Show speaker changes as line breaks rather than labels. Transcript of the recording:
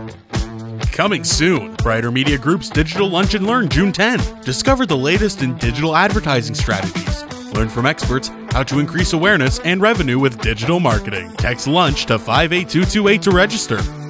Coming soon, Brighter Media Group's Digital Lunch and Learn June 10. Discover the latest in digital advertising strategies. Learn from experts how to increase awareness and revenue with digital marketing. Text LUNCH to 58228 to register.